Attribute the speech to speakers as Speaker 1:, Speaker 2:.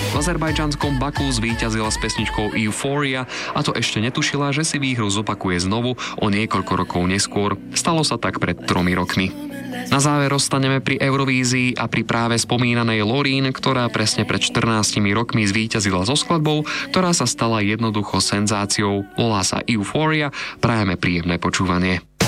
Speaker 1: V azerbajdžanskom Baku zvíťazila s pesničkou Euphoria a to ešte netušila, že si výhru zopakuje znovu o niekoľko rokov neskôr. Stalo sa tak pred 3 rokmi. Na záver ostaneme pri Eurovízii a pri práve spomínanej Loreen, ktorá presne pred 14 rokmi zvíťazila so skladbou, ktorá sa stala jednoducho senzáciou. Volá sa Euphoria. Prajeme príjemné počúvanie.